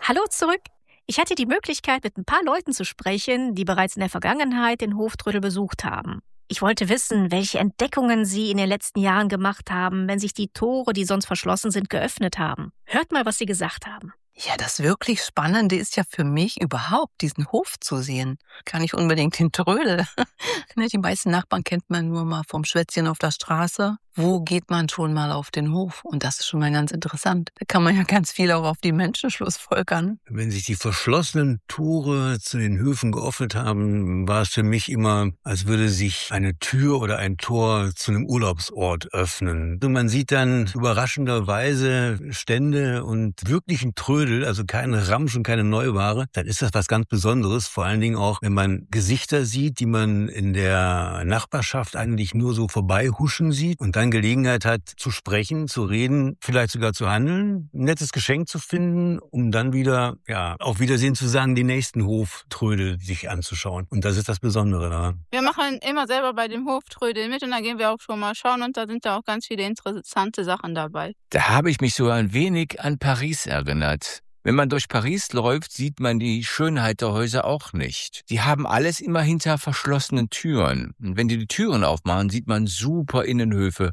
Hallo zurück. Ich hatte die Möglichkeit, mit ein paar Leuten zu sprechen, die bereits in der Vergangenheit den Hoftrödel besucht haben. Ich wollte wissen, welche Entdeckungen sie in den letzten Jahren gemacht haben, wenn sich die Tore, die sonst verschlossen sind, geöffnet haben. Hört mal, was sie gesagt haben. Ja, das wirklich Spannende ist ja für mich überhaupt, diesen Hof zu sehen. Gar nicht unbedingt den Trödel. Ne, die meisten Nachbarn kennt man nur mal vom Schwätzchen auf der Straße. Wo geht man schon mal auf den Hof? Und das ist schon mal ganz interessant. Da kann man ja ganz viel auch auf die Menschen schlussfolgern. Wenn sich die verschlossenen Tore zu den Höfen geöffnet haben, war es für mich immer, als würde sich eine Tür oder ein Tor zu einem Urlaubsort öffnen. Und man sieht dann überraschenderweise Stände und wirklichen Trödel, also keine Ramsch und keine Neuware. Dann ist das was ganz Besonderes. Vor allen Dingen auch, wenn man Gesichter sieht, die man in der Nachbarschaft eigentlich nur so vorbeihuschen sieht und dann Gelegenheit hat zu sprechen, zu reden, vielleicht sogar zu handeln, ein nettes Geschenk zu finden, um dann wieder, auf Wiedersehen zu sagen, den nächsten Hoftrödel sich anzuschauen. Und das ist das Besondere daran. Wir machen immer selber bei dem Hoftrödel mit und da gehen wir auch schon mal schauen und da sind da auch ganz viele interessante Sachen dabei. Da habe ich mich so ein wenig an Paris erinnert. Wenn man durch Paris läuft, sieht man die Schönheit der Häuser auch nicht. Die haben alles immer hinter verschlossenen Türen. Und wenn die Türen aufmachen, sieht man super Innenhöfe,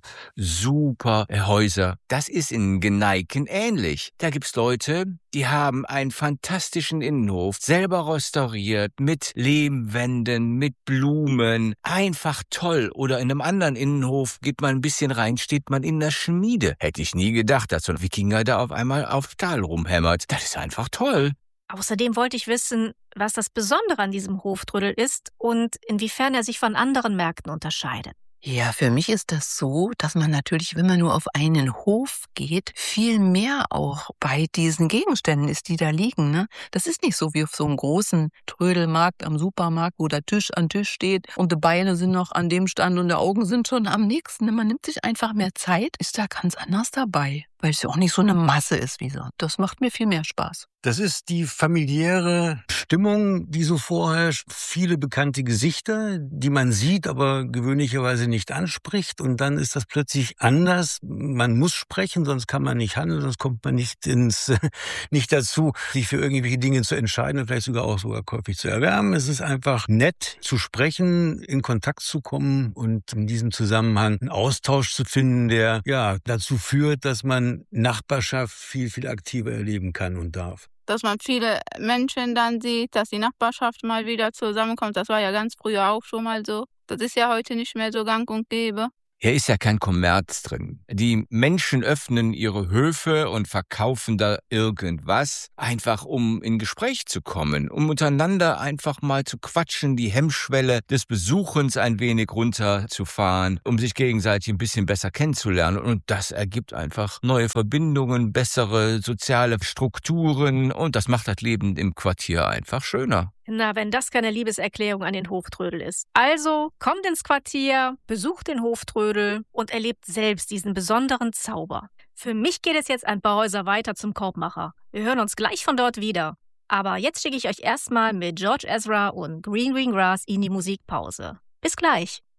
super Häuser. Das ist in Geneiken ähnlich. Da gibt's Leute, die haben einen fantastischen Innenhof, selber restauriert, mit Lehmwänden, mit Blumen. Einfach toll. Oder in einem anderen Innenhof geht man ein bisschen rein, steht man in der Schmiede. Hätte ich nie gedacht, dass so ein Wikinger da auf einmal auf Stahl rumhämmert. Das ist einfach toll. Außerdem wollte ich wissen, was das Besondere an diesem Hoftrödel ist und inwiefern er sich von anderen Märkten unterscheidet. Ja, für mich ist das so, dass man natürlich, wenn man nur auf einen Hof geht, viel mehr auch bei diesen Gegenständen ist, die da liegen. Ne? Das ist nicht so wie auf so einem großen Trödelmarkt am Supermarkt, wo der Tisch an Tisch steht und die Beine sind noch an dem Stand und die Augen sind schon am nächsten. Man nimmt sich einfach mehr Zeit, ist da ganz anders dabei, weil es ja auch nicht so eine Masse ist wie so. Das macht mir viel mehr Spaß. Das ist die familiäre Stimmung, die so vorherrscht. Viele bekannte Gesichter, die man sieht, aber gewöhnlicherweise nicht anspricht. Und dann ist das plötzlich anders. Man muss sprechen, sonst kann man nicht handeln, sonst kommt man nicht nicht dazu, sich für irgendwelche Dinge zu entscheiden und vielleicht sogar käufig zu erwärmen. Es ist einfach nett zu sprechen, in Kontakt zu kommen und in diesem Zusammenhang einen Austausch zu finden, der dazu führt, dass man Nachbarschaft viel, viel aktiver erleben kann und darf. Dass man viele Menschen dann sieht, dass die Nachbarschaft mal wieder zusammenkommt. Das war ja ganz früher auch schon mal so. Das ist ja heute nicht mehr so gang und gäbe. Hier ist ja kein Kommerz drin. Die Menschen öffnen ihre Höfe und verkaufen da irgendwas, einfach um in Gespräch zu kommen, um untereinander einfach mal zu quatschen, die Hemmschwelle des Besuchens ein wenig runterzufahren, um sich gegenseitig ein bisschen besser kennenzulernen. Und das ergibt einfach neue Verbindungen, bessere soziale Strukturen und das macht das Leben im Quartier einfach schöner. Na, wenn das keine Liebeserklärung an den Hoftrödel ist. Also, kommt ins Quartier, besucht den Hoftrödel und erlebt selbst diesen besonderen Zauber. Für mich geht es jetzt ein paar Häuser weiter zum Korbmacher. Wir hören uns gleich von dort wieder. Aber jetzt schicke ich euch erstmal mit George Ezra und Green Green Grass in die Musikpause. Bis gleich.